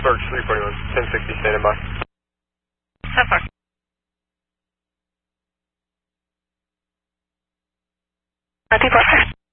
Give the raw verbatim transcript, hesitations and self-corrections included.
Birch three forty-one, ten sixty, standing by. So far. Copy, Buster.